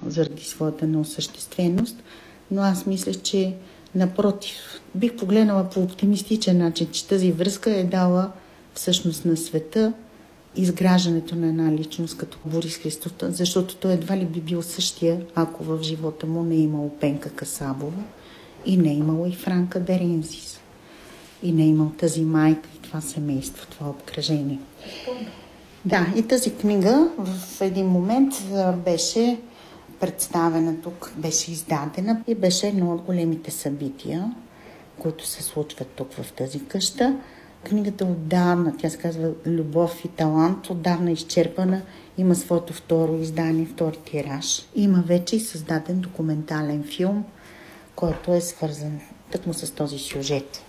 заради своята неосъщественост, но аз мисля, че напротив, бих погледнала по оптимистичен начин, че тази връзка е дала всъщност на света изграждането на една личност като Борис Христов, защото той едва ли би бил същия, ако в живота му не е имало Пенка Касабова и не е имало и Франка Дерензис. И не е имал тази майка и това семейство, това обкръжение. Да, и тази книга в един момент беше представена тук, беше издадена и беше едно от големите събития, които се случват тук в тази къща. Книгата отдавна, тя се казва "Любов и талант", отдавна изчерпана, има своето второ издание, втори тираж. Има вече и създаден документален филм, който е свързан тъкмо с този сюжет.